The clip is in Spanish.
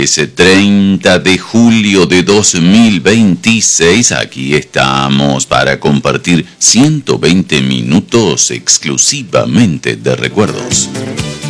Ese 30 de julio de 2026, aquí estamos para compartir 120 minutos exclusivamente de recuerdos.